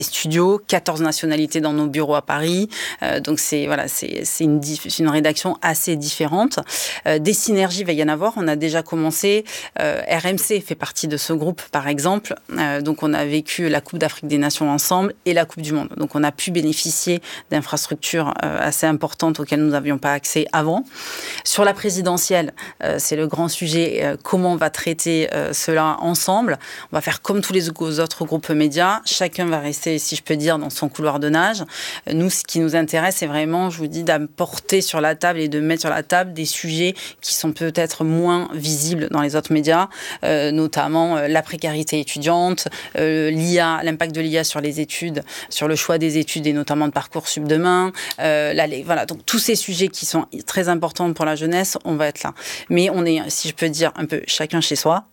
studios, 14 nationalités dans nos bureaux à Paris. Donc c'est une rédaction assez différente. Des synergies, il va y en avoir. On a déjà commencé. RMC fait partie de ce groupe, par exemple. Donc on a vécu la Coupe d'Afrique des Nations ensemble et la Coupe du Monde. Donc on a pu bénéficier d'infrastructures assez importantes auxquelles nous n'avions pas accès avant. Sur la présidentielle, c'est le grand sujet. Comment on va traiter cela ensemble? On va faire comme tous les autres groupes médias. Chacun va rester, si je peux dire, dans son couloir de nage. Nous, ce qui nous intéresse, c'est vraiment, je vous dis, d'apporter sur la table et de mettre sur la table des sujets qui sont peut-être moins visibles dans les autres médias, notamment la précarité étudiante, l'IA, l'impact de l'IA sur les études, sur le choix des études et notamment de Parcoursup demain. Voilà, donc tous ces sujets qui sont très importants pour la jeunesse, on va être là. Mais on est, si je peux dire, un peu chacun chez soi,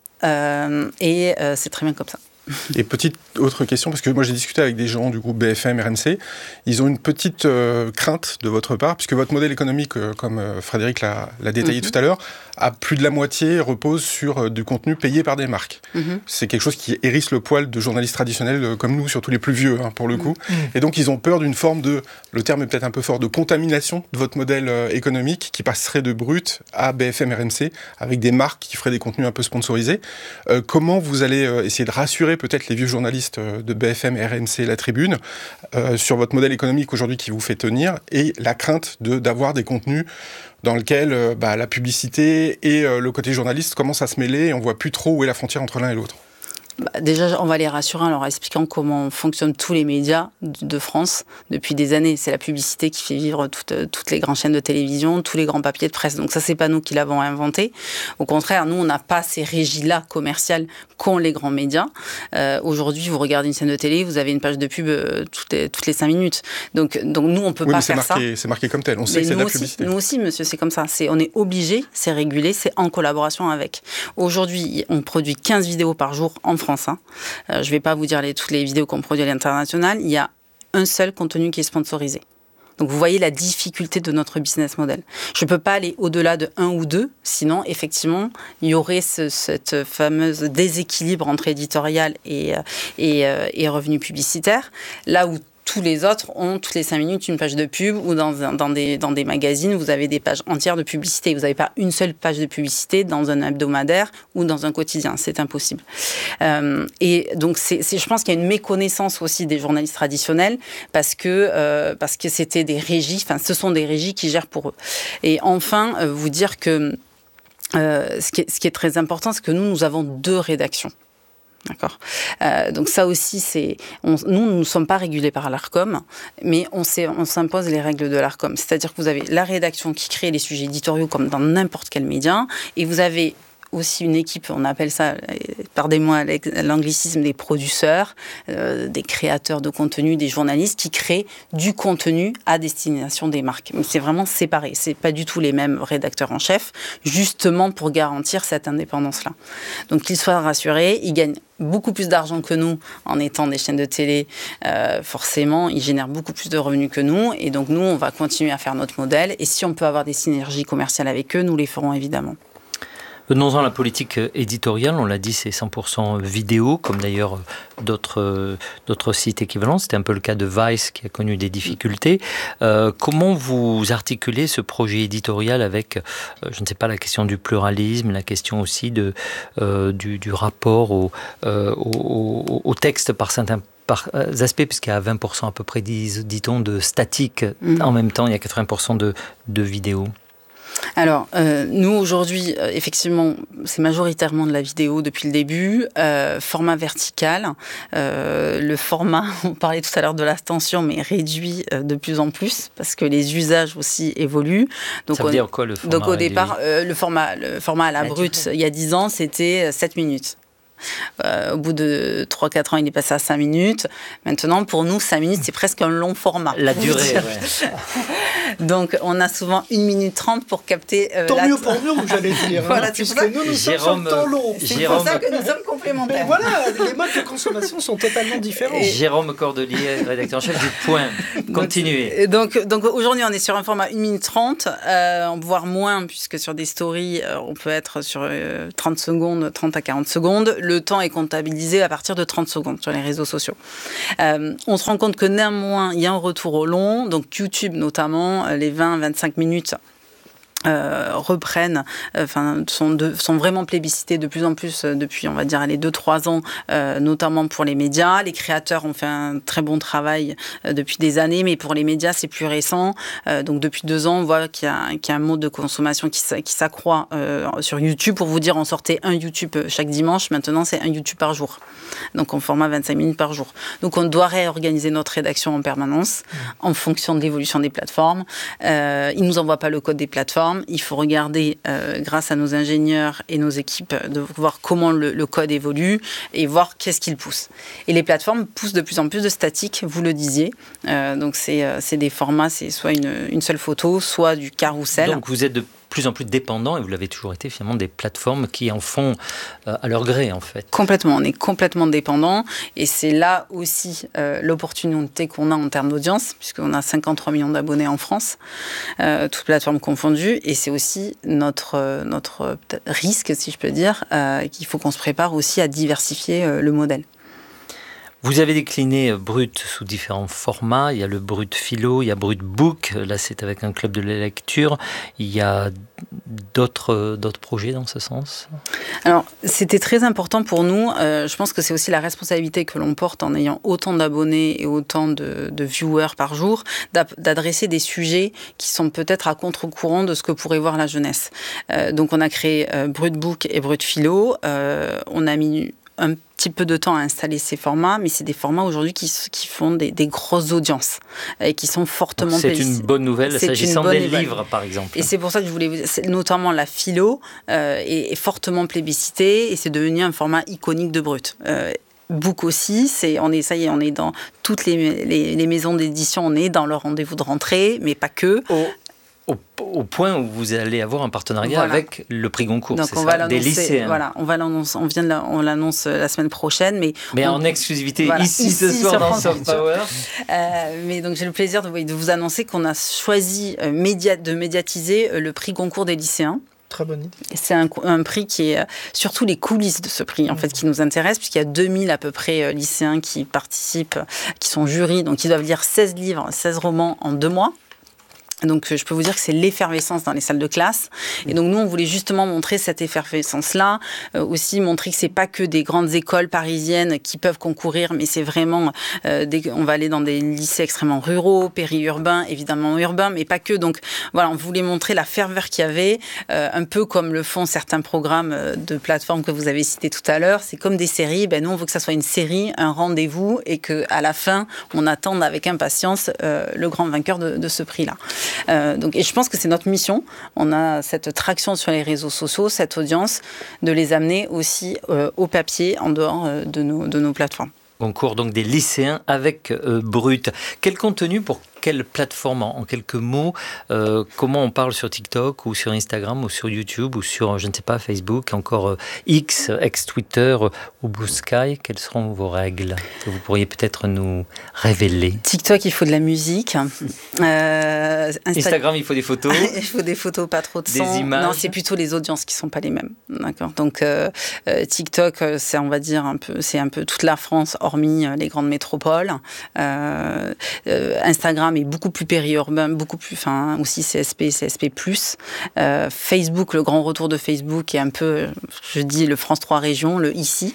et c'est très bien comme ça. Et petite autre question, parce que moi j'ai discuté avec des gens du groupe BFM, RMC, ils ont une petite crainte de votre part, puisque votre modèle économique, comme Frédéric l'a détaillé tout à l'heure, à plus de la moitié repose sur du contenu payé par des marques. C'est quelque chose qui hérisse le poil de journalistes traditionnels comme nous, surtout les plus vieux pour le coup. Et donc ils ont peur d'une forme de, le terme est peut-être un peu fort, de contamination de votre modèle économique qui passerait de Brut à BFM, RMC, avec des marques qui feraient des contenus un peu sponsorisés. Comment vous allez essayer de rassurer peut-être les vieux journalistes de BFM, RMC, La Tribune, sur votre modèle économique aujourd'hui qui vous fait tenir et la crainte d'avoir des contenus dans lequel la publicité et le côté journaliste commencent à se mêler et on ne voit plus trop où est la frontière entre l'un et l'autre? Déjà, on va les rassurer en leur expliquant comment fonctionnent tous les médias de France depuis des années. C'est la publicité qui fait vivre toutes les grandes chaînes de télévision, tous les grands papiers de presse. Donc ça, c'est pas nous qui l'avons inventé. Au contraire, nous, on n'a pas ces régies-là commerciales qu'ont les grands médias. Aujourd'hui, vous regardez une chaîne de télé, vous avez une page de pub toutes les 5 minutes. Donc nous, on peut pas faire ça. C'est marqué comme tel. On sait que c'est de la publicité. Nous aussi, monsieur, c'est comme ça. On est obligé, c'est régulé, c'est en collaboration avec. Aujourd'hui, on produit 15 vidéos par jour en France. Je ne vais pas vous dire toutes les vidéos qu'on produit à l'international. Il y a un seul contenu qui est sponsorisé. Donc, vous voyez la difficulté de notre business model. Je ne peux pas aller au-delà de 1 ou 2, sinon, effectivement, il y aurait cette fameuse déséquilibre entre éditorial et revenus publicitaires. Là où tous les autres ont toutes les 5 minutes une page de pub ou dans des magazines, vous avez des pages entières de publicité. Vous n'avez pas une seule page de publicité dans un hebdomadaire ou dans un quotidien. C'est impossible. Et donc, je pense qu'il y a une méconnaissance aussi des journalistes traditionnels parce que c'était des régies, ce sont des régies qui gèrent pour eux. Et enfin, vous dire que ce qui est très important, c'est que nous avons 2 rédactions. D'accord. Donc ça aussi, nous ne sommes pas régulés par l'Arcom, mais on s'impose les règles de l'Arcom. C'est-à-dire que vous avez la rédaction qui crée les sujets éditoriaux comme dans n'importe quel média, et vous avez aussi une équipe, on appelle ça, pardonnez-moi l'anglicisme, des producteurs, des créateurs de contenu, des journalistes qui créent du contenu à destination des marques. Mais c'est vraiment séparé, c'est pas du tout les mêmes rédacteurs en chef, justement pour garantir cette indépendance-là. Donc qu'ils soient rassurés, ils gagnent beaucoup plus d'argent que nous en étant des chaînes de télé. Forcément, ils génèrent beaucoup plus de revenus que nous, et donc nous, on va continuer à faire notre modèle, et si on peut avoir des synergies commerciales avec eux, nous les ferons évidemment. Venons-en à la politique éditoriale, on l'a dit, c'est 100% vidéo, comme d'ailleurs d'autres sites équivalents. C'était un peu le cas de Vice qui a connu des difficultés. Comment vous articulez ce projet éditorial avec, je ne sais pas, la question du pluralisme, la question aussi du rapport au texte par certains aspects, puisqu'il y a 20% à peu près, dit-on, de statique. En même temps, il y a 80% de vidéo. Alors, nous, aujourd'hui, effectivement, c'est majoritairement de la vidéo depuis le début. Format vertical. Le format, on parlait tout à l'heure de l'attention, mais réduit de plus en plus, parce que les usages aussi évoluent. Donc, ça veut dire quoi, le format? Donc, au départ, le format à la brute, il y a 10 ans, c'était 7 minutes. Au bout de 3-4 ans, il est passé à 5 minutes. Maintenant, pour nous, 5 minutes, c'est presque un long format. La durée, ouais. Donc, on a souvent 1 minute 30 pour capter... Tant mieux pour nous, j'allais dire. Voilà, puisque nous sommes sur le temps long. C'est pour ça que nous sommes complémentaires. Mais voilà, les modes de consommation sont totalement différents. Jérôme Cordelier, rédacteur en chef du Point. Continuez. Donc aujourd'hui, on est sur un format 1 minute 30, voire moins, puisque sur des stories, on peut être sur 30 secondes, 30 à 40 secondes. le temps est comptabilisé à partir de 30 secondes sur les réseaux sociaux. On se rend compte que néanmoins, il y a un retour au long. Donc YouTube notamment, les 20-25 minutes reprennent, sont vraiment plébiscités de plus en plus depuis, on va dire, les 2-3 ans, notamment pour les médias. Les créateurs ont fait un très bon travail depuis des années, mais pour les médias, c'est plus récent. Donc depuis 2 ans, on voit qu'il y a un mode de consommation qui s'accroît sur YouTube. Pour vous dire, on sortait un YouTube chaque dimanche. Maintenant, c'est un YouTube par jour. Donc en format 25 minutes par jour. Donc on doit réorganiser notre rédaction en permanence en fonction de l'évolution des plateformes. Ils ne nous envoient pas le code des plateformes. Il faut regarder, grâce à nos ingénieurs et nos équipes, de voir comment le code évolue et voir qu'est-ce qu'il pousse. Et les plateformes poussent de plus en plus de statiques, vous le disiez. Donc c'est des formats, c'est soit une seule photo, soit du carrousel. Donc vous êtes de plus en plus dépendant, et vous l'avez toujours été finalement, des plateformes qui en font à leur gré en fait. Complètement, on est complètement dépendant et c'est là aussi l'opportunité qu'on a en termes d'audience, puisqu'on a 53 millions d'abonnés en France, toutes plateformes confondues, et c'est aussi notre risque, si je peux dire, qu'il faut qu'on se prépare aussi à diversifier le modèle. Vous avez décliné Brut sous différents formats. Il y a le Brut Philo, il y a Brut Book. Là, c'est avec un club de la lecture. Il y a d'autres projets dans ce sens ? Alors, c'était très important pour nous. Je pense que c'est aussi la responsabilité que l'on porte en ayant autant d'abonnés et autant de viewers par jour, d'adresser des sujets qui sont peut-être à contre-courant de ce que pourrait voir la jeunesse. Donc, on a créé Brut Book et Brut Philo. On a mis un petit peu de temps à installer ces formats, mais c'est des formats aujourd'hui qui font des grosses audiences et qui sont fortement plébiscités. C'est une bonne nouvelle s'agissant des livres, par exemple. Et c'est pour ça que je voulais vous dire, notamment la philo est fortement plébiscitée et c'est devenu un format iconique de Brut. Book aussi, on est dans toutes les maisons d'édition, on est dans leur rendez-vous de rentrée, mais pas que. Au point où vous allez avoir un partenariat avec le prix Goncourt, donc c'est ça, des lycéens. Voilà, on l'annonce la semaine prochaine, mais en exclusivité ici ce soir dans Soft Power. Mais donc j'ai le plaisir de vous annoncer qu'on a choisi de médiatiser le prix Goncourt des lycéens. Très bonne idée. C'est un prix qui est surtout les coulisses de ce prix en fait qui nous intéresse, puisqu'il y a 2000 à peu près lycéens qui participent, qui sont jurys, donc ils doivent lire 16 livres, 16 romans en 2 mois. Donc, je peux vous dire que c'est l'effervescence dans les salles de classe. Et donc, nous, on voulait justement montrer cette effervescence-là. Aussi montrer que c'est pas que des grandes écoles parisiennes qui peuvent concourir, mais c'est vraiment on va aller dans des lycées extrêmement ruraux, périurbains, évidemment urbains, mais pas que. Donc, voilà, on voulait montrer la ferveur qu'il y avait, un peu comme le font certains programmes de plateformes que vous avez cités tout à l'heure. C'est comme des séries. Nous, on veut que ça soit une série, un rendez-vous, et qu'à la fin, on attende avec impatience le grand vainqueur de ce prix-là. Et je pense que c'est notre mission. On a cette traction sur les réseaux sociaux, cette audience, de les amener aussi au papier en dehors de nos plateformes. Concours donc des lycéens avec Brut. Quel contenu pour quelle plateforme en quelques mots, comment on parle sur TikTok ou sur Instagram ou sur YouTube ou sur, je ne sais pas, Facebook, encore X, ex-Twitter ou Blue Sky. Quelles seront vos règles que vous pourriez peut-être nous révéler? TikTok, il faut de la musique. Instagram, il faut des photos. Il faut des photos, pas trop de son. Des images. Non, c'est plutôt les audiences qui sont pas les mêmes. D'accord. Donc TikTok, c'est, on va dire c'est un peu toute la France, hormis les grandes métropoles. Instagram est beaucoup plus périurbain, aussi CSP+. Facebook, le grand retour de Facebook est un peu, je dis, le France 3 régions, le ici.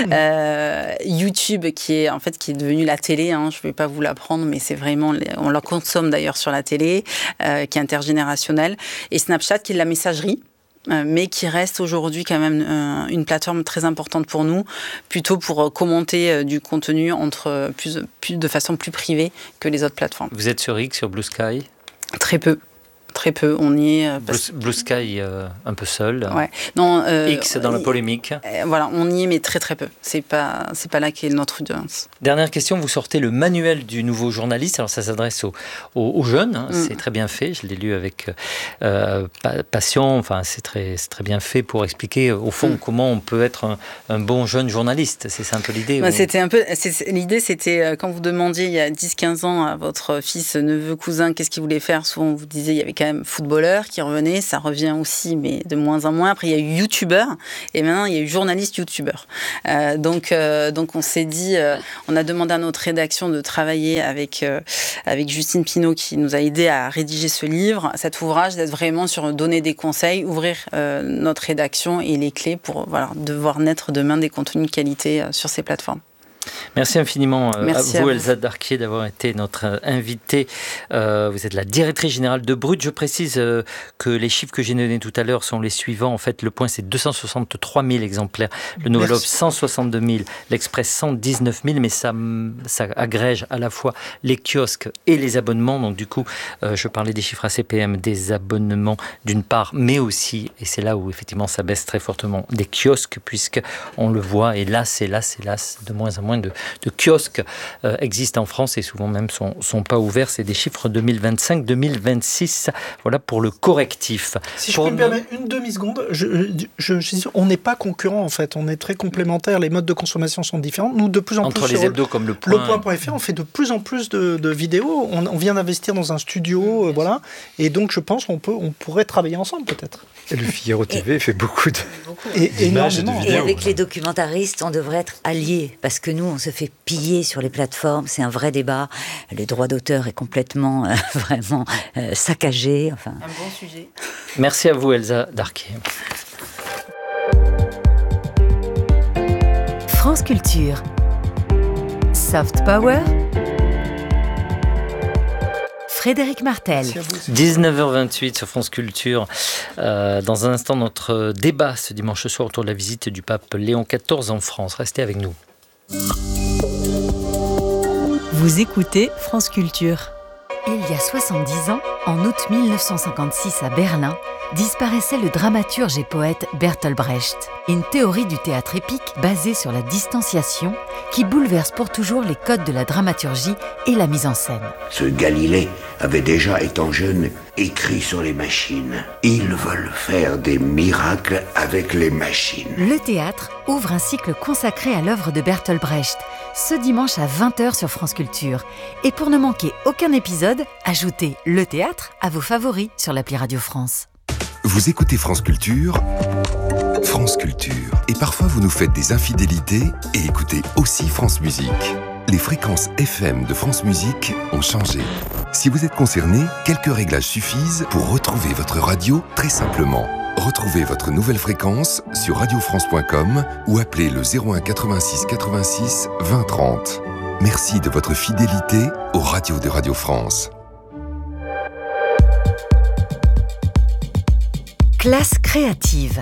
YouTube qui est devenu la télé, je ne vais pas vous l'apprendre, mais c'est vraiment, on la consomme d'ailleurs sur la télé, qui est intergénérationnelle. Et Snapchat qui est de la messagerie, mais qui reste aujourd'hui quand même une plateforme très importante pour nous, plutôt pour commenter du contenu de façon plus privée que les autres plateformes. Vous êtes sur X, sur Blue Sky ? Très peu. Très peu, on y est... Blue Sky un peu seul. Ouais. Non, X dans la polémique. Voilà, on y est, mais très très peu. C'est pas là qu'est notre audience. Dernière question, vous sortez le manuel du nouveau journaliste. Alors ça s'adresse aux jeunes, c'est très bien fait. Je l'ai lu avec passion. Enfin, c'est très bien fait pour expliquer au fond comment on peut être un bon jeune journaliste. C'est ça un peu l'idée. L'idée, c'était quand vous demandiez il y a 10-15 ans à votre fils, neveu, cousin, qu'est-ce qu'il voulait faire. Souvent, vous disiez il y avait quand même même footballeurs qui revenaient, ça revient aussi, mais de moins en moins. Après, il y a eu youtubeurs, et maintenant, il y a eu journalistes youtubeurs. Donc, on s'est dit, on a demandé à notre rédaction de travailler avec Justine Pinault, qui nous a aidé à rédiger ce livre, cet ouvrage, d'être vraiment sur donner des conseils, ouvrir notre rédaction et les clés pour de voir naître demain des contenus de qualité sur ces plateformes. Merci infiniment à vous, Elsa Darquier, d'avoir été notre invitée. Vous êtes la directrice générale de Brut. Je précise que les chiffres que j'ai donnés tout à l'heure sont les suivants. En fait, Le Point, c'est 263 000 exemplaires. Le Nouvel Obs, 162 000. L'Express, 119 000. Mais ça agrège à la fois les kiosques et les abonnements. Donc, du coup, je parlais des chiffres ACPM, des abonnements d'une part, mais aussi, et c'est là où effectivement ça baisse très fortement, des kiosques, puisqu'on le voit, hélas, de moins en moins de kiosques existent en France et souvent même sont pas ouverts. C'est des chiffres 2025-2026. Voilà pour le correctif. Si je peux me permettre une demi-seconde, on n'est pas concurrents en fait, on est très complémentaires, les modes de consommation sont différents. Nous, de plus en plus, entre les hebdos comme le Point.fr, on fait de plus en plus de vidéos. On vient d'investir dans un studio, voilà. Et donc, je pense qu'on pourrait travailler ensemble peut-être. Et le Figaro TV fait beaucoup d'images et de vidéos. Et avec les documentaristes, on devrait être alliés, parce que nous, on se fait piller sur les plateformes, c'est un vrai débat. Le droit d'auteur est complètement, vraiment saccagé. Enfin. Un bon sujet. Merci à vous, Elsa Darquier. France Culture. Soft Power. Frédéric Martel. 19h28 sur France Culture. Dans un instant, notre débat ce dimanche soir autour de la visite du pape Léon XIV en France. Restez avec nous. Vous écoutez France Culture. Il y a 70 ans, en août 1956 à Berlin, disparaissait le dramaturge et poète Bertolt Brecht. Une théorie du théâtre épique basée sur la distanciation qui bouleverse pour toujours les codes de la dramaturgie et la mise en scène. Ce Galilée avait déjà, étant jeune, écrit sur les machines. Ils veulent faire des miracles avec les machines. Le théâtre ouvre un cycle consacré à l'œuvre de Bertolt Brecht, ce dimanche à 20h sur France Culture. Et pour ne manquer aucun épisode, ajoutez le théâtre à vos favoris sur l'appli Radio France. Vous écoutez France Culture, France Culture. Et parfois vous nous faites des infidélités et écoutez aussi France Musique. Les fréquences FM de France Musique ont changé. Si vous êtes concerné, quelques réglages suffisent pour retrouver votre radio très simplement. Retrouvez votre nouvelle fréquence sur radiofrance.com ou appelez le 01 86 86 20 30. Merci de votre fidélité aux radios de Radio France. Classe créative.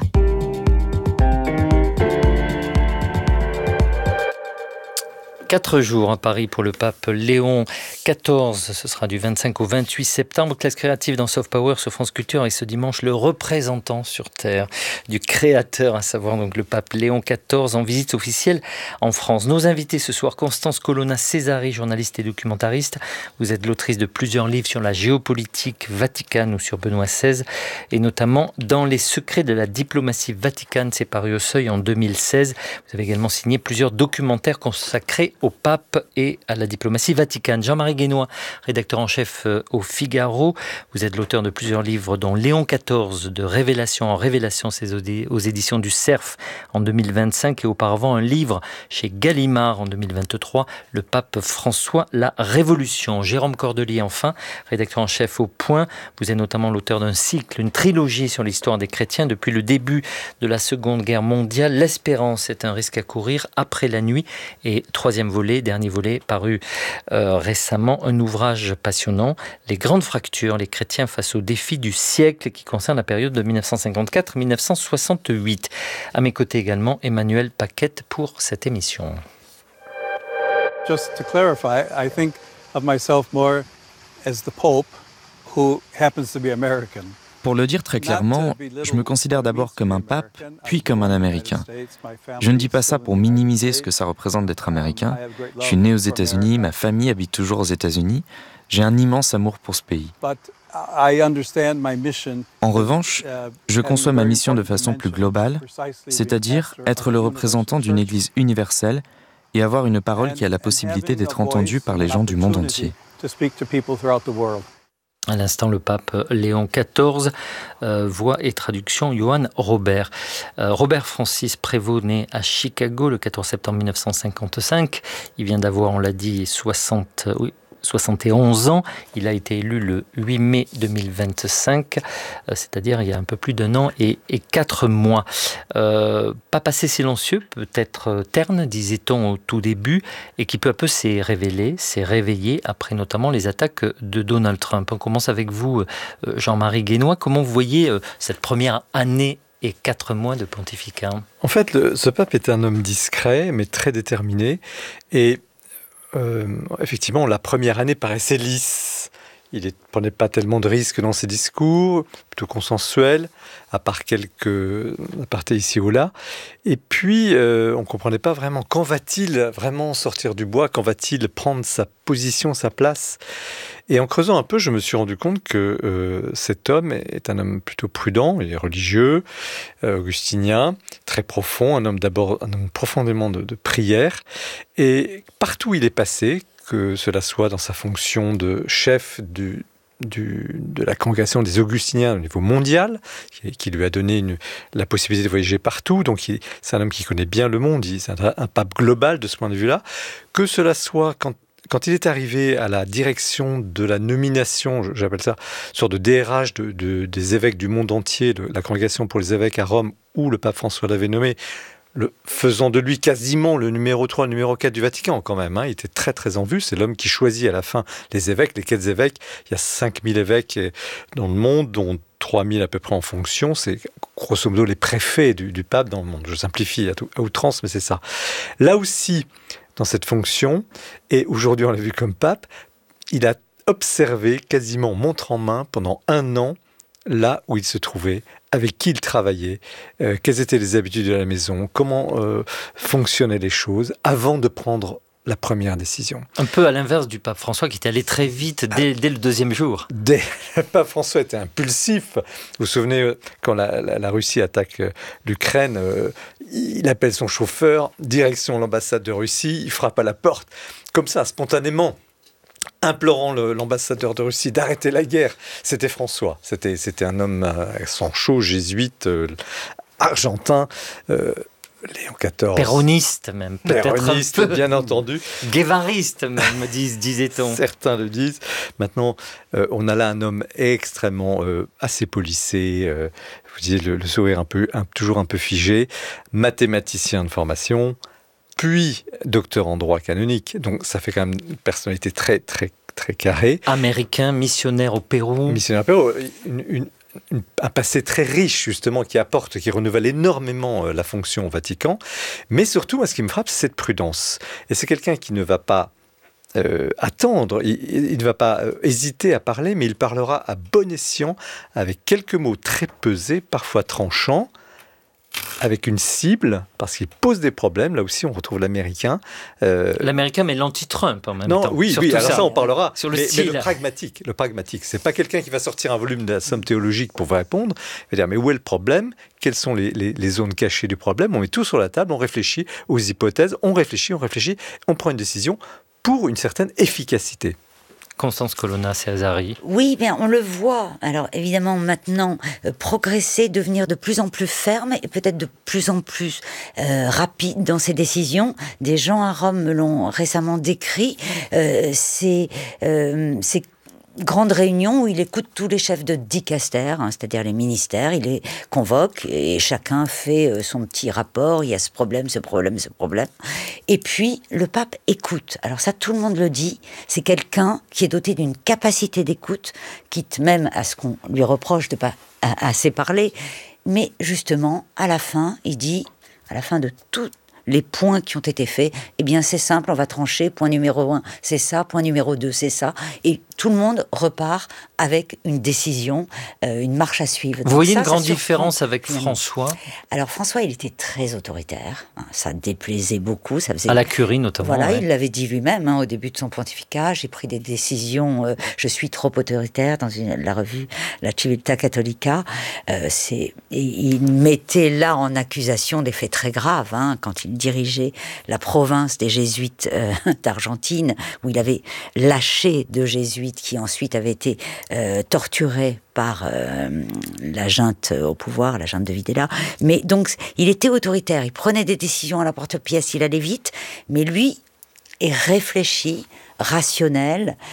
Quatre jours à Paris pour le pape Léon XIV. Ce sera du 25 au 28 septembre. Classe créative dans Soft Power sur France Culture. Et ce dimanche, le représentant sur Terre du créateur, à savoir donc le pape Léon XIV, en visite officielle en France. Nos invités ce soir, Constance Colonna-Césari, journaliste et documentariste. Vous êtes l'autrice de plusieurs livres sur la géopolitique vaticane ou sur Benoît XVI, et notamment dans Les secrets de la diplomatie vaticane. C'est paru au Seuil en 2016. Vous avez également signé plusieurs documentaires consacrés au pape et à la diplomatie vaticane. Jean-Marie Guénois, rédacteur en chef au Figaro. Vous êtes l'auteur de plusieurs livres, dont Léon XIV, de révélation en révélation, c'est aux éditions du Cerf en 2025, et auparavant un livre chez Gallimard en 2023, Le pape François, la Révolution. Jérôme Cordelier, enfin, rédacteur en chef au Point. Vous êtes notamment l'auteur d'un cycle, une trilogie sur l'histoire des chrétiens depuis le début de la Seconde Guerre mondiale. L'espérance est un risque à courir après la nuit. Et dernier volet, paru récemment, un ouvrage passionnant, Les grandes fractures, les chrétiens face aux défis du siècle, qui concerne la période de 1954-1968. À mes côtés également, Emmanuel Paquette pour cette émission. Just to clarify, I think of myself more as the Pope, who happens to be American. Pour le dire très clairement, je me considère d'abord comme un pape, puis comme un Américain. Je ne dis pas ça pour minimiser ce que ça représente d'être américain. Je suis né aux États-Unis, ma famille habite toujours aux États-Unis. J'ai un immense amour pour ce pays. En revanche, je conçois ma mission de façon plus globale, c'est-à-dire être le représentant d'une Église universelle et avoir une parole qui a la possibilité d'être entendue par les gens du monde entier. À l'instant, le pape Léon XIV, voix et traduction Johann Robert. Robert Francis Prévost, né à Chicago le 14 septembre 1955. Il vient d'avoir, on l'a dit, 71 ans. Il a été élu le 8 mai 2025, c'est-à-dire il y a un peu plus d'1 an et 4 mois. Pas passé silencieux, peut-être terne, disait-on au tout début, et qui peu à peu s'est réveillé après notamment les attaques de Donald Trump. On commence avec vous, Jean-Marie Guénois. Comment vous voyez cette première année et 4 mois de pontificat ? En fait, ce pape était un homme discret, mais très déterminé, et effectivement, la première année paraissait lisse. Il ne prenait pas tellement de risques dans ses discours, plutôt consensuels, à part quelques apartés ici ou là. Et puis, on ne comprenait pas vraiment quand va-t-il vraiment sortir du bois, quand va-t-il prendre sa position, sa place. Et en creusant un peu, je me suis rendu compte que cet homme est un homme plutôt prudent, il est religieux, augustinien, très profond, un homme profondément de prière. Et partout où il est passé, que cela soit dans sa fonction de chef de la congrégation des Augustiniens au niveau mondial, qui lui a donné la possibilité de voyager partout. Donc c'est un homme qui connaît bien le monde, c'est un pape global de ce point de vue-là. Que cela soit quand il est arrivé à la direction de la nomination, j'appelle ça, sorte de DRH des évêques du monde entier, la congrégation pour les évêques à Rome, où le pape François l'avait nommé, faisant de lui quasiment le numéro 3, le numéro 4 du Vatican quand même. Il était très très en vue. C'est l'homme qui choisit à la fin les évêques, les 4 évêques. Il y a 5000 évêques dans le monde, dont 3000 à peu près en fonction. C'est grosso modo les préfets du pape dans le monde. Je simplifie à outrance, mais c'est ça. Là aussi, dans cette fonction, et aujourd'hui on l'a vu comme pape, il a observé quasiment montre en main pendant 1 an là où il se trouvait, avec qui il travaillait, quelles étaient les habitudes de la maison, comment fonctionnaient les choses, avant de prendre la première décision. Un peu à l'inverse du pape François qui est allé très vite dès le 2e jour. Le pape François était impulsif. Vous vous souvenez, quand la Russie attaque l'Ukraine, il appelle son chauffeur, direction l'ambassade de Russie, il frappe à la porte, comme ça, spontanément, implorant l'ambassadeur de Russie d'arrêter la guerre. C'était François. C'était un homme sans chaud, jésuite, argentin, Léon XIV. Péroniste même, peut-être Péroniste, un peu. Bien entendu. Guévariste même, disait-on. Certains le disent. Maintenant, on a là un homme extrêmement assez polissé, vous disiez le sourire toujours un peu figé, mathématicien de formation, puis docteur en droit canonique. Donc ça fait quand même une personnalité très, très, très carrée. Américain, missionnaire au Pérou. Missionnaire au Pérou, un passé très riche, justement, qui renouvelle énormément la fonction au Vatican. Mais surtout, moi, ce qui me frappe, c'est cette prudence. Et c'est quelqu'un qui ne va pas attendre, il ne va pas hésiter à parler, mais il parlera à bon escient, avec quelques mots très pesés, parfois tranchants, avec une cible, parce qu'il pose des problèmes. Là aussi, on retrouve l'américain. L'américain, mais l'anti-Trump en même temps. Oui, alors ça, on parlera. Sur mais le pragmatique, c'est pas quelqu'un qui va sortir un volume de la somme théologique pour vous répondre. Il va dire, mais où est le problème ? Quelles sont les zones cachées du problème ? On met tout sur la table, on réfléchit aux hypothèses, on réfléchit, on prend une décision pour une certaine efficacité. Constance Colonna-Cesari. Oui, bien, on le voit. Alors évidemment maintenant, progresser, devenir de plus en plus ferme et peut-être de plus en plus rapide dans ses décisions. Des gens à Rome me l'ont récemment décrit. C'est grande réunion où il écoute tous les chefs de dicaster, c'est-à-dire les ministères, il les convoque et chacun fait son petit rapport, il y a ce problème. Et puis, le pape écoute. Alors ça, tout le monde le dit, c'est quelqu'un qui est doté d'une capacité d'écoute, quitte même à ce qu'on lui reproche de pas assez parler. Mais justement, à la fin, il dit, à la fin de tout, les points qui ont été faits, eh bien c'est simple, on va trancher, point numéro 1, c'est ça, point numéro 2, c'est ça, et tout le monde repart avec une décision, une marche à suivre. Vous voyez une grande différence avec François ? Alors François, il était très autoritaire, ça déplaisait beaucoup. Ça faisait... À la curie notamment. Voilà, il l'avait dit lui-même au début de son pontificat, j'ai pris des décisions, je suis trop autoritaire, dans la revue La Civiltà Cattolica, il mettait là en accusation des faits très graves, quand il dirigeait la province des jésuites d'Argentine, où il avait lâché 2 jésuites qui ensuite avaient été torturés par la junte au pouvoir, la junte de Videla. Mais donc, il était autoritaire, il prenait des décisions à la porte-pièce, il allait vite, mais lui est réfléchi, rationnel,